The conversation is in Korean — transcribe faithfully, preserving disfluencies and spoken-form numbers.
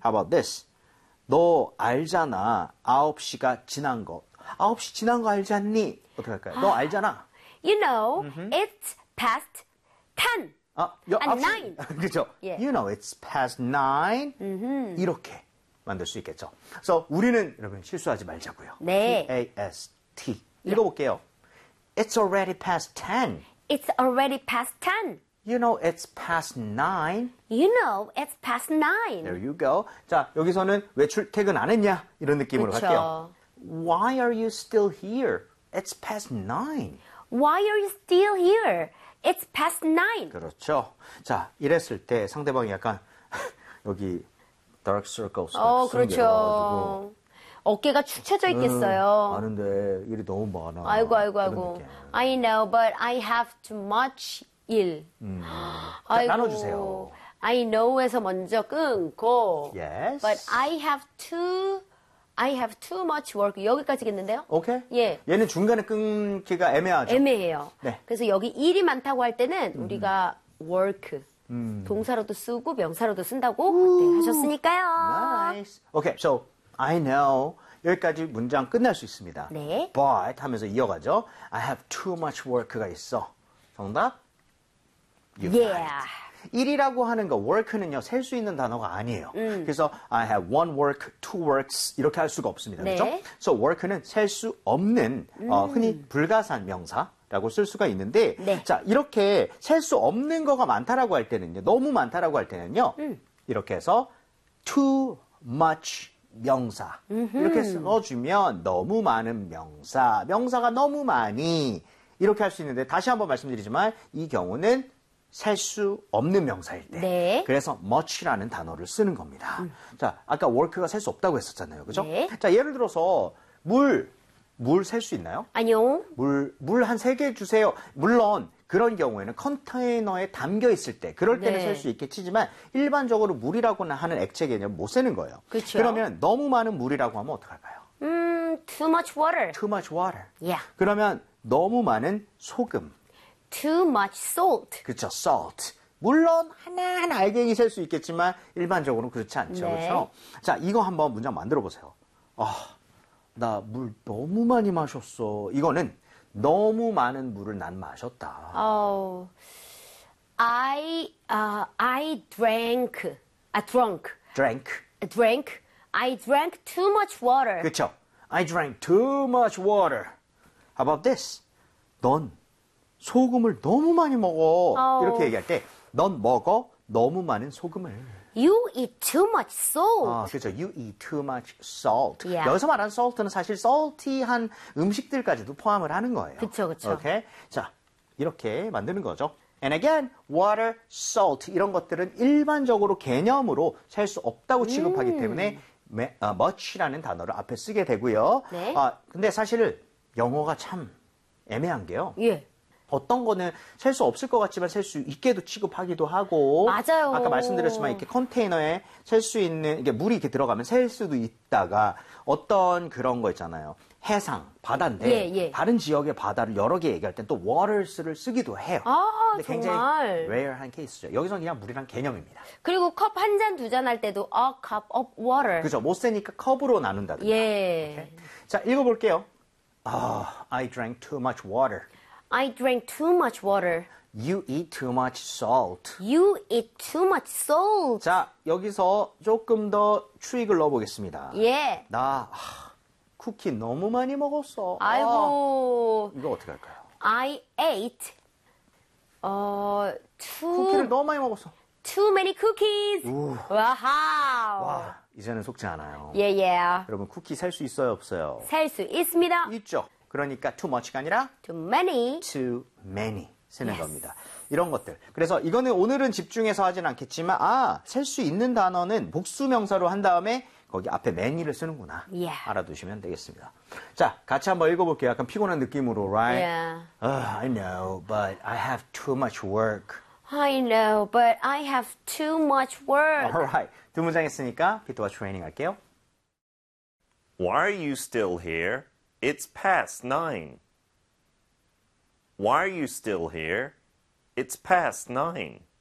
How about this? 너 알잖아. 아홉 시가 지난 거. 아홉 시 지난 거 알지 않니? 어떻게 할까요? 너 알잖아. You know, it's past ten. 아, 여, And 아홉 시. nine. 그죠? 예. You know, it's past nine. 이렇게 만들 수 있겠죠. 그래서 우리는 여러분 실수하지 말자고요. 네. P A S T. 읽어볼게요. It's already past ten. It's already past ten. You know, it's past nine. You know, it's past nine. There you go. 자, 여기서는 왜 출퇴근 안 했냐? 이런 느낌으로 그쵸. 갈게요. Why are you still here? It's past nine. Why are you still here? It's past nine. 그렇죠. 자, 이랬을 때 상대방이 약간 여기 dark circles 어, 생겨가지고 그렇죠. 어깨가 축 처져 있겠어요. 아는데 일이 너무 많아. 아이고, 아이고, 그런 아이고. 느낌. I know, but I have too much 일. 음. 아이고. 나눠주세요. I know에서 먼저 끊고. Yes. But I have too, I have too much work. 여기까지겠는데요? 오케이. 예. 얘는 중간에 끊기가 애매하죠. 애매해요. 네. 그래서 여기 일이 많다고 할 때는 우리가 work. 음. 동사로도 쓰고 명사로도 쓴다고 네, 하셨으니까요. Nice. Okay, so I know. 여기까지 문장 끝날 수 있습니다. 네. But 하면서 이어가죠. I have too much work가 있어. 정답? You got Yeah. it. 일이라고 하는 거, work는요, 셀 수 있는 단어가 아니에요. 음. 그래서 I have one work, two works 이렇게 할 수가 없습니다. 네. 그렇죠? So work는 셀 수 없는 음. 어, 흔히 불가산 명사라고 쓸 수가 있는데 네. 자, 이렇게 셀 수 없는 거가 많다라고 할 때는요. 너무 많다라고 할 때는요. 음. 이렇게 해서 too much 명사 이렇게 써주면 너무 많은 명사, 명사가 너무 많이 이렇게 할 수 있는데 다시 한번 말씀드리지만 이 경우는 셀 수 없는 명사일 때 네. 그래서 much라는 단어를 쓰는 겁니다. 음. 자, 아까 work가 셀 수 없다고 했었잖아요. 그죠? 네. 자, 예를 들어서 물, 물 셀 수 있나요? 아니요. 물, 물 한 세 개 주세요. 물론 그런 경우에는 컨테이너에 담겨 있을 때 그럴 때는 네. 셀 수 있겠지만 일반적으로 물이라고 하는 액체 개념 못 세는 거예요. 그쵸. 그러면 너무 많은 물이라고 하면 어떡할까요? 음, too much water. Too much water. Yeah. 그러면 너무 많은 소금. Too much salt. 그렇죠. salt. 물론 하나하나 알갱이 셀 수 있겠지만 일반적으로는 그렇지 않죠. 네. 그렇죠? 자, 이거 한번 문장 만들어 보세요. 아, 나 물 너무 많이 마셨어. 이거는 너무 많은 물을 난 마셨다. Oh, I, uh, I drank, I drunk, drank. I drank, I drank too much water. 그렇죠. I drank too much water. How about this? 넌 소금을 너무 많이 먹어. 어. 이렇게 얘기할 때 넌 먹어 너무 많은 소금을. You eat too much salt. 아, 그렇죠. You eat too much salt. Yeah. 여기서 말하는 salt는 사실 salty한 음식들까지도 포함을 하는 거예요. 그쵸, 그쵸. 오케이? 자, 이렇게 만드는 거죠. And again, water, salt 이런 것들은 일반적으로 개념으로 셀 수 없다고 취급하기 음. 때문에 me- 어, much라는 단어를 앞에 쓰게 되고요. 네. 아, 근데 사실 영어가 참 애매한 게요. 예. 어떤 거는 셀 수 없을 것 같지만 셀 수 있게도 취급하기도 하고 맞아요. 아까 말씀드렸지만 이렇게 컨테이너에 셀 수 있는 이게 물이 이렇게 들어가면 셀 수도 있다가 어떤 그런 거 있잖아요. 해상, 바다인데 예, 예. 다른 지역의 바다를 여러 개 얘기할 땐 또 waters를 쓰기도 해요. 아, 근데 굉장히 정말. rare한 케이스죠. 여기서는 그냥 물이란 개념입니다. 그리고 컵 한 잔, 두 잔 할 때도 a cup of water. 그죠? 못 세니까 컵으로 나눈다든가. 예. 자, 읽어볼게요. 아, I drank too much water. I drank too much water. You eat too much salt. You eat too much salt. 자, 여기서 조금 더 추익을 넣어보겠습니다. 예. 나 아, 쿠키 너무 많이 먹었어. 아이고. 아, 이거 어떻게 할까요? I ate 어 too 쿠키를 너무 많이 먹었어. too many cookies. 우. 와우. 와, 이제는 속지 않아요. 예, 예. 여러분 쿠키 살 수 있어요, 없어요? 셀 수 있습니다. 있죠. 그러니까 too much가 아니라 Too many. too many 쓰는 Yes. 겁니다. 이런 것들. 그래서 이거는 오늘은 집중해서 하진 않겠지만 아, 셀 수 있는 단어는 복수 명사로 한 다음에 거기 앞에 many를 쓰는구나. Yeah. 알아두시면 되겠습니다. 자, 같이 한번 읽어볼게요. 약간 피곤한 느낌으로, right? Yeah. Uh, I know, but I have too much work. I know, but I have too much work. Alright. 두 문장 했으니까 피터와 트레이닝 할게요. Why are you still here? It's past nine. Why are you still here? It's past nine.